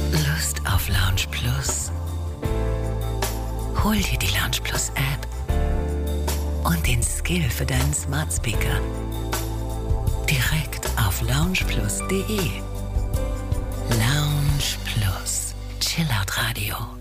Lust auf Lounge Plus? Hol dir die Lounge Plus App und den Skill für deinen Smart Speaker direkt auf loungeplus.de. Lounge Plus, Chillout Radio.